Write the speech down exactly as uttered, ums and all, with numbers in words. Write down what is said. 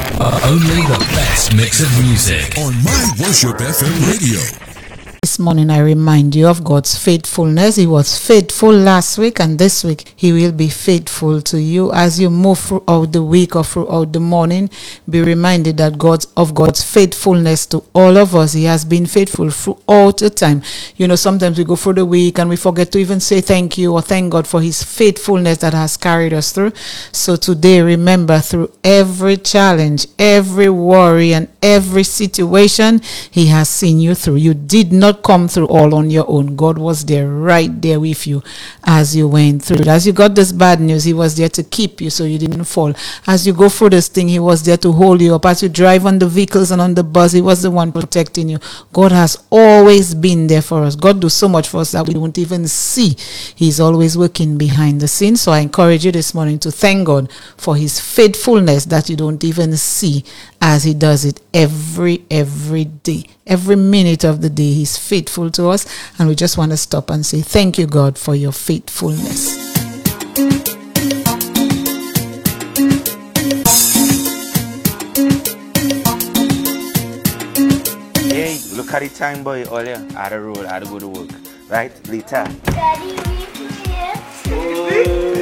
Uh, only the best mix of music on My Worship F M Radio. This morning I remind you of God's faithfulness. He was faithful last week, and this week He will be faithful to you. As you move throughout the week or throughout the morning, be reminded that God's of God's faithfulness to all of us. He has been faithful throughout the time. You know, sometimes we go through the week and we forget to even say thank you or thank God for His faithfulness that has carried us through. So today, remember, through every challenge, every worry, and every situation, He has seen you through. You did not come through all on your own. God was there, right there with you as you went through. As you got this bad news, He was there to keep you so you didn't fall. As you go through this thing, He was there to hold you up. As you drive on the vehicles and on the bus, He was the one protecting you. God has always been there for us. God does so much for us that we don't even see. He's always working behind the scenes. So I encourage you this morning to thank God for His faithfulness that you don't even see, as He does it every, every day. Every minute of the day, He's faithful to us. And we just want to stop and say, thank you, God, for your faithfulness. Hey, look at the time, boy. Earlier, I had a road, I had to go to work. Right? Later. Daddy, we